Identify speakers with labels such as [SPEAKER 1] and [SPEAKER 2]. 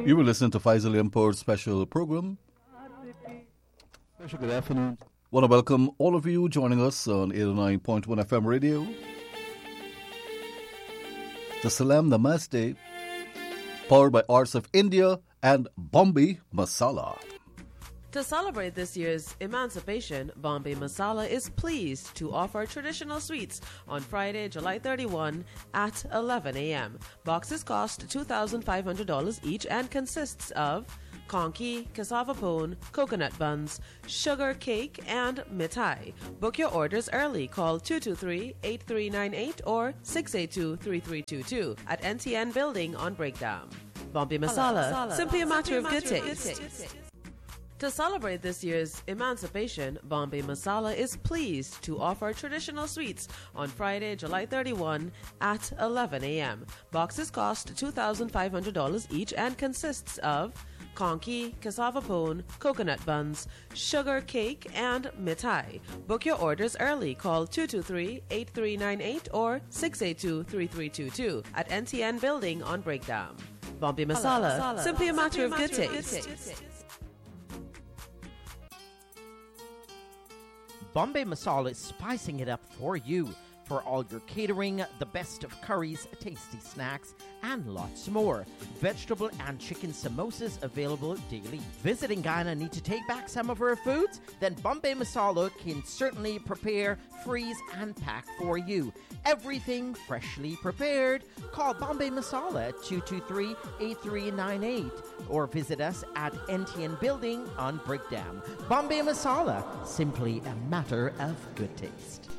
[SPEAKER 1] You were listening to Faisal Import's special program.
[SPEAKER 2] Special good afternoon.
[SPEAKER 1] Want to welcome all of you joining us on 89.1 FM radio. The Salam Namaste, powered by Arts of India and Bombay Masala.
[SPEAKER 3] To celebrate this year's emancipation, Bombay Masala is pleased to offer traditional sweets on Friday, July 31 at 11 a.m. Boxes cost $2,500 each and consists of conky, cassava pone, coconut buns, sugar cake, and mithai. Book your orders early. Call 223-8398 or 682-3322 at NTN Building on Breakdown. Bombay Masala, simply a matter of good taste. To celebrate this year's emancipation, Bombay Masala is pleased to offer traditional sweets on Friday, July 31 at 11 a.m. Boxes cost $2,500 each and consists of conky, cassava pone, coconut buns, sugar cake, and mithai. Book your orders early. Call 223-8398 or 682-3322 at NTN Building on Breakdown. Bombay Masala, simply a matter of good taste.
[SPEAKER 4] Bombay Masala is spicing it up for you. For all your catering, the best of curries, tasty snacks, and lots more. Vegetable and chicken samosas available daily. Visiting Guyana need to take back some of our foods? Then Bombay Masala can certainly prepare, freeze, and pack for you. Everything freshly prepared. Call Bombay Masala at 223-8398 or visit us at NTN Building on Breakdown. Bombay Masala, simply a matter of good taste.